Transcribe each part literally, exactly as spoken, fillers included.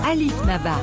Alif Naba.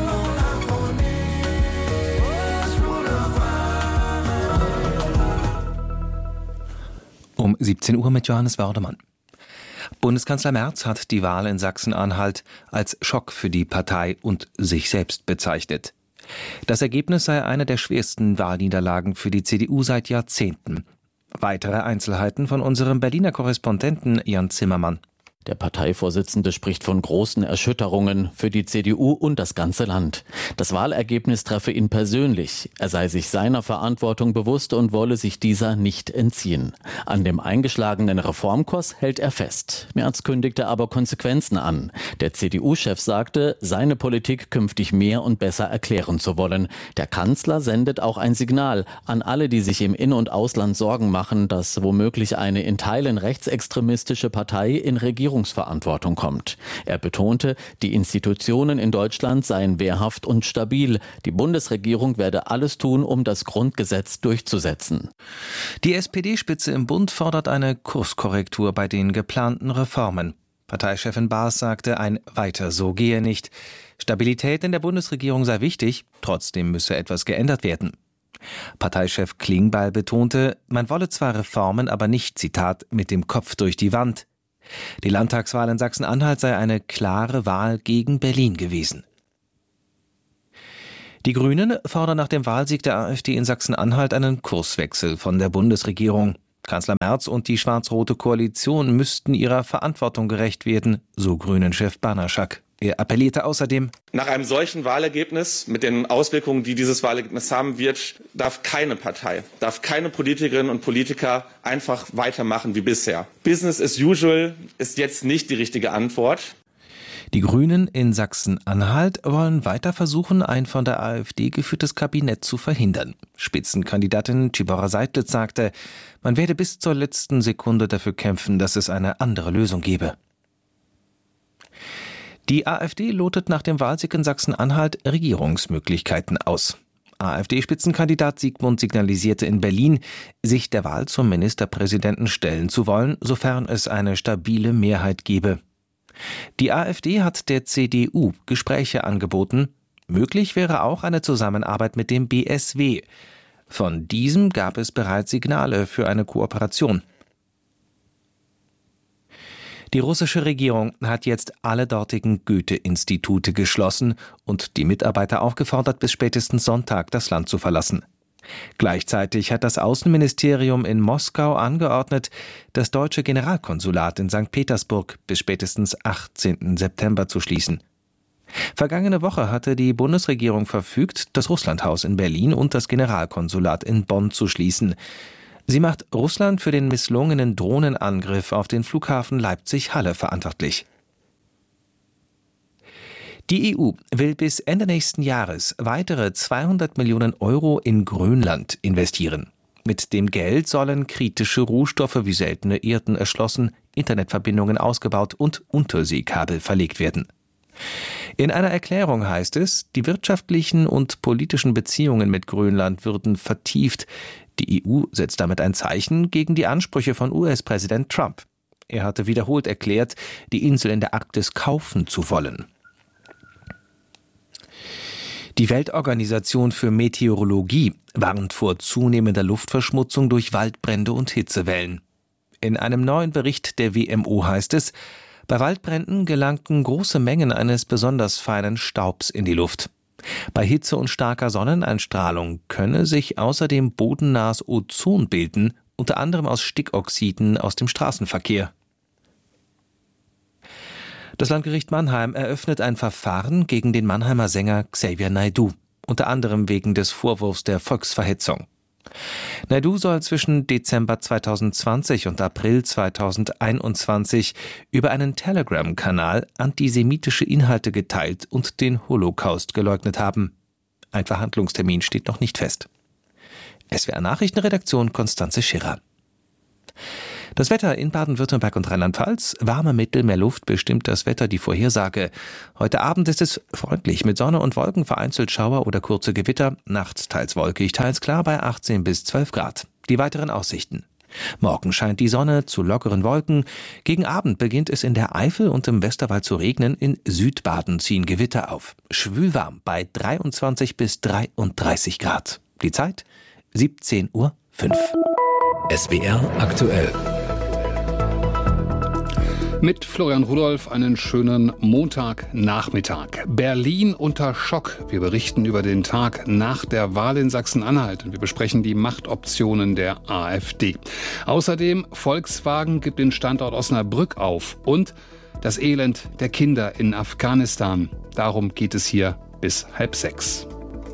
Um siebzehn Uhr mit Johannes Wordemann. Bundeskanzler Merz hat die Wahl in Sachsen-Anhalt als Schock für die Partei und sich selbst bezeichnet. Das Ergebnis sei eine der schwersten Wahlniederlagen für die C D U seit Jahrzehnten. Weitere Einzelheiten von unserem Berliner Korrespondenten Jan Zimmermann. Der Parteivorsitzende spricht von großen Erschütterungen für die C D U und das ganze Land. Das Wahlergebnis treffe ihn persönlich. Er sei sich seiner Verantwortung bewusst und wolle sich dieser nicht entziehen. An dem eingeschlagenen Reformkurs hält er fest. Merz kündigte aber Konsequenzen an. Der C D U-Chef sagte, seine Politik künftig mehr und besser erklären zu wollen. Der Kanzler sendet auch ein Signal an alle, die sich im In- und Ausland Sorgen machen, dass womöglich eine in Teilen rechtsextremistische Partei in Regierung Verantwortung kommt. Er betonte, die Institutionen in Deutschland seien wehrhaft und stabil. Die Bundesregierung werde alles tun, um das Grundgesetz durchzusetzen. Die S P D-Spitze im Bund fordert eine Kurskorrektur bei den geplanten Reformen. Parteichefin Baas sagte, ein Weiter so gehe nicht. Stabilität in der Bundesregierung sei wichtig, trotzdem müsse etwas geändert werden. Parteichef Klingbeil betonte, man wolle zwar Reformen, aber nicht, Zitat, mit dem Kopf durch die Wand. Die Landtagswahl in Sachsen-Anhalt sei eine klare Wahl gegen Berlin gewesen. Die Grünen fordern nach dem Wahlsieg der AfD in Sachsen-Anhalt einen Kurswechsel von der Bundesregierung. Kanzler Merz und die schwarz-rote Koalition müssten ihrer Verantwortung gerecht werden, so Grünen-Chef Banaschak. Er appellierte außerdem: Nach einem solchen Wahlergebnis, mit den Auswirkungen, die dieses Wahlergebnis haben wird, darf keine Partei, darf keine Politikerinnen und Politiker einfach weitermachen wie bisher. Business as usual ist jetzt nicht die richtige Antwort. Die Grünen in Sachsen-Anhalt wollen weiter versuchen, ein von der AfD geführtes Kabinett zu verhindern. Spitzenkandidatin Tibor Seidlitz sagte, man werde bis zur letzten Sekunde dafür kämpfen, dass es eine andere Lösung gebe. Die AfD lotet nach dem Wahlsieg in Sachsen-Anhalt Regierungsmöglichkeiten aus. AfD-Spitzenkandidat Sigmund signalisierte in Berlin, sich der Wahl zum Ministerpräsidenten stellen zu wollen, sofern es eine stabile Mehrheit gebe. Die AfD hat der C D U Gespräche angeboten. Möglich wäre auch eine Zusammenarbeit mit dem B S W. Von diesem gab es bereits Signale für eine Kooperation. Die russische Regierung hat jetzt alle dortigen Goethe-Institute geschlossen und die Mitarbeiter aufgefordert, bis spätestens Sonntag das Land zu verlassen. Gleichzeitig hat das Außenministerium in Moskau angeordnet, das deutsche Generalkonsulat in Sankt Petersburg bis spätestens achtzehnten September zu schließen. Vergangene Woche hatte die Bundesregierung verfügt, das Russlandhaus in Berlin und das Generalkonsulat in Bonn zu schließen. Sie macht Russland für den misslungenen Drohnenangriff auf den Flughafen Leipzig-Halle verantwortlich. Die E U will bis Ende nächsten Jahres weitere zweihundert Millionen Euro in Grönland investieren. Mit dem Geld sollen kritische Rohstoffe wie seltene Erden erschlossen, Internetverbindungen ausgebaut und Unterseekabel verlegt werden. In einer Erklärung heißt es, die wirtschaftlichen und politischen Beziehungen mit Grönland würden vertieft. Die E U setzt damit ein Zeichen gegen die Ansprüche von U S-Präsident Trump. Er hatte wiederholt erklärt, die Insel in der Arktis kaufen zu wollen. Die Weltorganisation für Meteorologie warnt vor zunehmender Luftverschmutzung durch Waldbrände und Hitzewellen. In einem neuen Bericht der W M O heißt es, bei Waldbränden gelangten große Mengen eines besonders feinen Staubs in die Luft. Bei Hitze und starker Sonneneinstrahlung könne sich außerdem bodennahes Ozon bilden, unter anderem aus Stickoxiden aus dem Straßenverkehr. Das Landgericht Mannheim eröffnet ein Verfahren gegen den Mannheimer Sänger Xavier Naidoo, unter anderem wegen des Vorwurfs der Volksverhetzung. Naidoo soll zwischen Dezember zweitausendzwanzig und April zweitausendeinundzwanzig über einen Telegram-Kanal antisemitische Inhalte geteilt und den Holocaust geleugnet haben. Ein Verhandlungstermin steht noch nicht fest. S W R Nachrichtenredaktion Konstanze Schirrer. Das Wetter in Baden-Württemberg und Rheinland-Pfalz. Warme Mittelmeerluft bestimmt das Wetter, die Vorhersage. Heute Abend ist es freundlich mit Sonne und Wolken, vereinzelt Schauer oder kurze Gewitter. Nachts teils wolkig, teils klar bei achtzehn bis zwölf Grad. Die weiteren Aussichten. Morgen scheint die Sonne zu lockeren Wolken. Gegen Abend beginnt es in der Eifel und im Westerwald zu regnen. In Südbaden ziehen Gewitter auf. Schwülwarm bei dreiundzwanzig bis dreiunddreißig Grad. Die Zeit siebzehn Uhr fünf. S W R aktuell. Mit Florian Rudolph einen schönen Montagnachmittag. Berlin unter Schock. Wir berichten über den Tag nach der Wahl in Sachsen-Anhalt und wir besprechen die Machtoptionen der AfD. Außerdem, Volkswagen gibt den Standort Osnabrück auf und das Elend der Kinder in Afghanistan. Darum geht es hier bis halb sechs.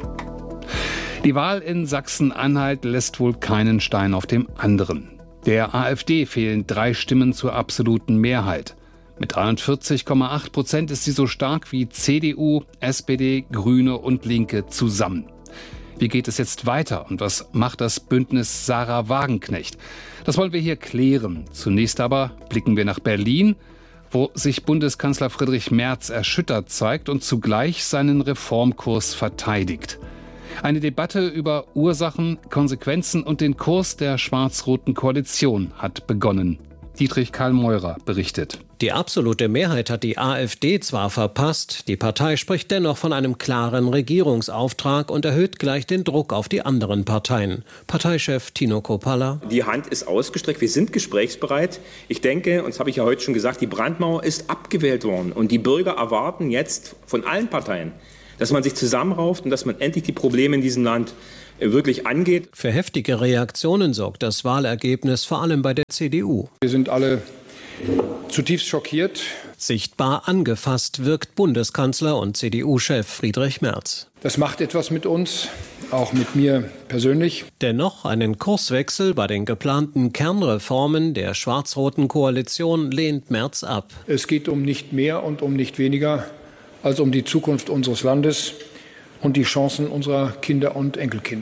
Die Wahl in Sachsen-Anhalt lässt wohl keinen Stein auf dem anderen. Der AfD fehlen drei Stimmen zur absoluten Mehrheit. Mit dreiundvierzig Komma acht Prozent ist sie so stark wie C D U, S P D, Grüne und Linke zusammen. Wie geht es jetzt weiter und was macht das Bündnis Sarah Wagenknecht? Das wollen wir hier klären. Zunächst aber blicken wir nach Berlin, wo sich Bundeskanzler Friedrich Merz erschüttert zeigt und zugleich seinen Reformkurs verteidigt. Eine Debatte über Ursachen, Konsequenzen und den Kurs der schwarz-roten Koalition hat begonnen. Dietrich Karl Meurer berichtet. Die absolute Mehrheit hat die AfD zwar verpasst, die Partei spricht dennoch von einem klaren Regierungsauftrag und erhöht gleich den Druck auf die anderen Parteien. Parteichef Tino Kropalla. Die Hand ist ausgestreckt, wir sind gesprächsbereit. Ich denke, und das habe ich ja heute schon gesagt, die Brandmauer ist abgewählt worden und die Bürger erwarten jetzt von allen Parteien, dass man sich zusammenrauft und dass man endlich die Probleme in diesem Land wirklich angeht. Für heftige Reaktionen sorgt das Wahlergebnis vor allem bei der C D U. Wir sind alle zutiefst schockiert. Sichtbar angefasst wirkt Bundeskanzler und C D U-Chef Friedrich Merz. Das macht etwas mit uns, auch mit mir persönlich. Dennoch einen Kurswechsel bei den geplanten Kernreformen der schwarz-roten Koalition lehnt Merz ab. Es geht um nicht mehr und um nicht weniger als um die Zukunft unseres Landes und die Chancen unserer Kinder und Enkelkinder.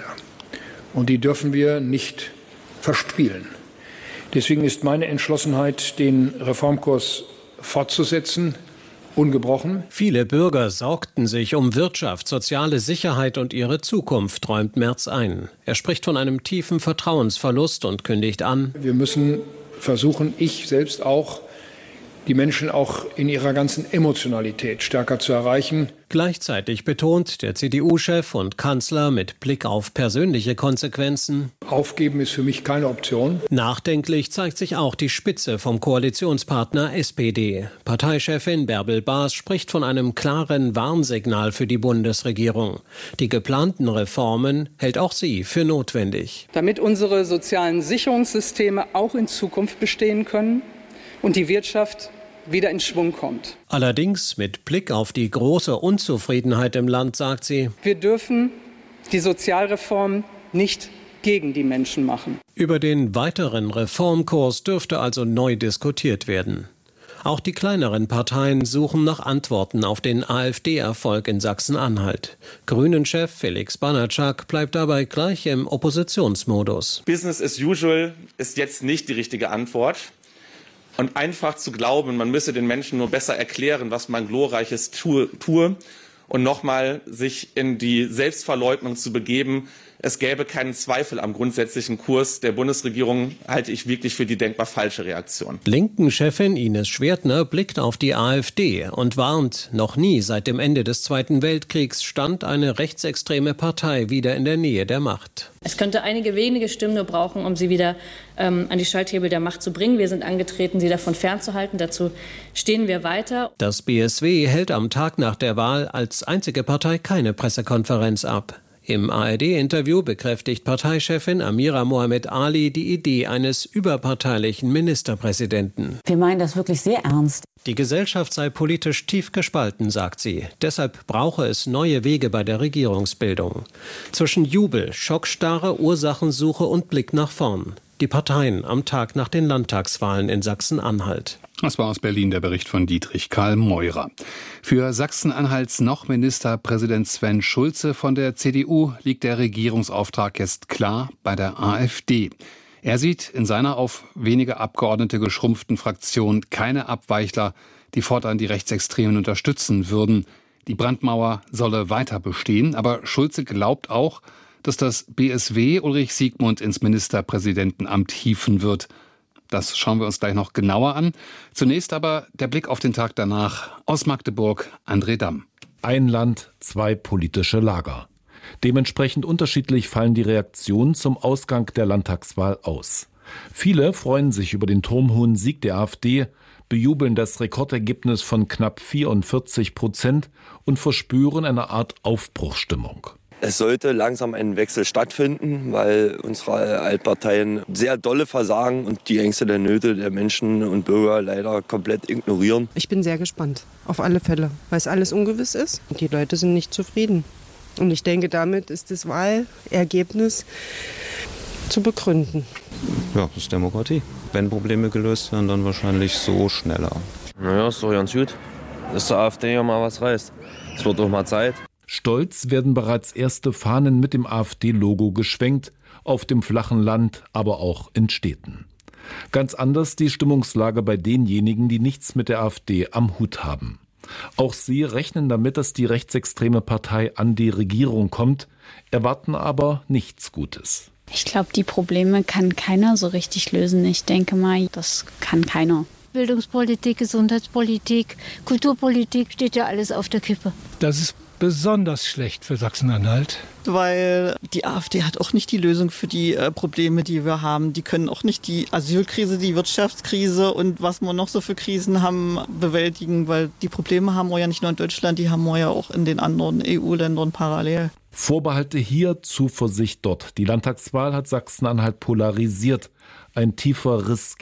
Und die dürfen wir nicht verspielen. Deswegen ist meine Entschlossenheit, den Reformkurs fortzusetzen, ungebrochen. Viele Bürger sorgten sich um Wirtschaft, soziale Sicherheit und ihre Zukunft, räumt Merz ein. Er spricht von einem tiefen Vertrauensverlust und kündigt an: Wir müssen versuchen, ich selbst auch, die Menschen auch in ihrer ganzen Emotionalität stärker zu erreichen. Gleichzeitig betont der C D U-Chef und Kanzler mit Blick auf persönliche Konsequenzen: Aufgeben ist für mich keine Option. Nachdenklich zeigt sich auch die Spitze vom Koalitionspartner S P D. Parteichefin Bärbel Baas spricht von einem klaren Warnsignal für die Bundesregierung. Die geplanten Reformen hält auch sie für notwendig. Damit unsere sozialen Sicherungssysteme auch in Zukunft bestehen können und die Wirtschaft wieder in Schwung kommt. Allerdings mit Blick auf die große Unzufriedenheit im Land sagt sie: Wir dürfen die Sozialreform nicht gegen die Menschen machen. Über den weiteren Reformkurs dürfte also neu diskutiert werden. Auch die kleineren Parteien suchen nach Antworten auf den AfD-Erfolg in Sachsen-Anhalt. Grünen-Chef Felix Banatschak bleibt dabei gleich im Oppositionsmodus. Business as usual ist jetzt nicht die richtige Antwort. Und einfach zu glauben, man müsse den Menschen nur besser erklären, was man Glorreiches tue, tue und nochmal sich in die Selbstverleugnung zu begeben, es gäbe keinen Zweifel am grundsätzlichen Kurs der Bundesregierung, halte ich wirklich für die denkbar falsche Reaktion. Linken-Chefin Ines Schwertner blickt auf die AfD und warnt: Noch nie seit dem Ende des Zweiten Weltkriegs stand eine rechtsextreme Partei wieder in der Nähe der Macht. Es könnte einige wenige Stimmen nur brauchen, um sie wieder ähm, an die Schalthebel der Macht zu bringen. Wir sind angetreten, sie davon fernzuhalten. Dazu stehen wir weiter. Das B S W hält am Tag nach der Wahl als einzige Partei keine Pressekonferenz ab. Im A R D-Interview bekräftigt Parteichefin Amira Mohamed Ali die Idee eines überparteilichen Ministerpräsidenten. Wir meinen das wirklich sehr ernst. Die Gesellschaft sei politisch tief gespalten, sagt sie. Deshalb brauche es neue Wege bei der Regierungsbildung. Zwischen Jubel, Schockstarre, Ursachensuche und Blick nach vorn. Die Parteien am Tag nach den Landtagswahlen in Sachsen-Anhalt. Das war aus Berlin der Bericht von Dietrich Karl Meurer. Für Sachsen-Anhalts noch Ministerpräsident Sven Schulze von der C D U liegt der Regierungsauftrag jetzt klar bei der AfD. Er sieht in seiner auf wenige Abgeordnete geschrumpften Fraktion keine Abweichler, die fortan die Rechtsextremen unterstützen würden. Die Brandmauer solle weiter bestehen, aber Schulze glaubt auch, dass das B S W Ulrich Siegmund ins Ministerpräsidentenamt hieven wird. Das schauen wir uns gleich noch genauer an. Zunächst aber der Blick auf den Tag danach. Aus Magdeburg, André Damm. Ein Land, zwei politische Lager. Dementsprechend unterschiedlich fallen die Reaktionen zum Ausgang der Landtagswahl aus. Viele freuen sich über den turmhohen Sieg der AfD, bejubeln das Rekordergebnis von knapp vierundvierzig Prozent und verspüren eine Art Aufbruchsstimmung. Es sollte langsam ein Wechsel stattfinden, weil unsere Altparteien sehr dolle versagen und die Ängste der Nöte der Menschen und Bürger leider komplett ignorieren. Ich bin sehr gespannt, auf alle Fälle, weil es alles ungewiss ist und die Leute sind nicht zufrieden. Und ich denke, damit ist das Wahlergebnis zu begründen. Ja, das ist Demokratie. Wenn Probleme gelöst werden, dann wahrscheinlich so schneller. Naja, ist doch ganz gut, dass der AfD ja mal was reißt. Es wird doch mal Zeit. Stolz werden bereits erste Fahnen mit dem AfD-Logo geschwenkt, auf dem flachen Land, aber auch in Städten. Ganz anders die Stimmungslage bei denjenigen, die nichts mit der AfD am Hut haben. Auch sie rechnen damit, dass die rechtsextreme Partei an die Regierung kommt, erwarten aber nichts Gutes. Ich glaube, die Probleme kann keiner so richtig lösen. Ich denke mal, das kann keiner. Bildungspolitik, Gesundheitspolitik, Kulturpolitik, steht ja alles auf der Kippe. Das ist besonders schlecht für Sachsen-Anhalt. Weil die AfD hat auch nicht die Lösung für die äh, Probleme, die wir haben. Die können auch nicht die Asylkrise, die Wirtschaftskrise und was wir noch so für Krisen haben, bewältigen. Weil die Probleme haben wir ja nicht nur in Deutschland, die haben wir ja auch in den anderen E U-Ländern parallel. Vorbehalte hier, Zuversicht dort. Die Landtagswahl hat Sachsen-Anhalt polarisiert. Ein tiefer Riss